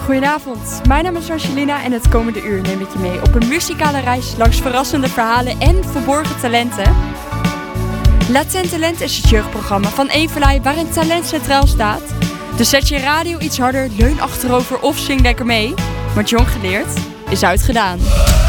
Goedenavond, mijn naam is Angelina en het komende uur neem ik je mee op een muzikale reis langs verrassende verhalen en verborgen talenten. Latent Talent is het jeugdprogramma van Evenlei waarin talent centraal staat. Dus zet je radio iets harder, leun achterover of zing lekker mee. Want jong geleerd is uitgedaan.